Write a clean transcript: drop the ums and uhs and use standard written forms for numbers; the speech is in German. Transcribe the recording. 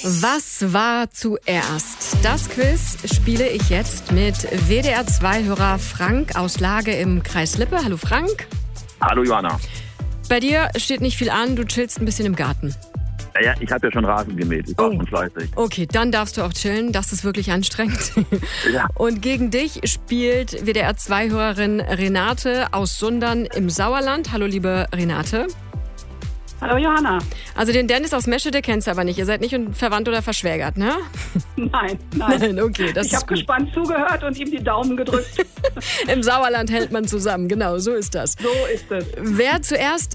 Was war zuerst? Das Quiz spiele ich jetzt mit WDR2-Hörer Frank aus Lage im Kreis Lippe. Hallo Frank. Hallo Johanna. Bei dir steht nicht viel an, du chillst ein bisschen im Garten. Ja, ich habe ja schon Rasen gemäht. Ich war schon fleißig. Okay, dann darfst du auch chillen. Das ist wirklich anstrengend. Ja. Und gegen dich spielt WDR2-Hörerin Renate aus Sundern im Sauerland. Hallo, liebe Renate. Hallo Johanna. Also den Dennis aus Meschede kennst du aber nicht. Ihr seid nicht verwandt oder verschwägert, ne? Nein. Nein, okay, das Ich ist habe gut. gespannt zugehört und ihm die Daumen gedrückt. Im Sauerland hält man zusammen, genau, so ist das. So ist es. Wer zuerst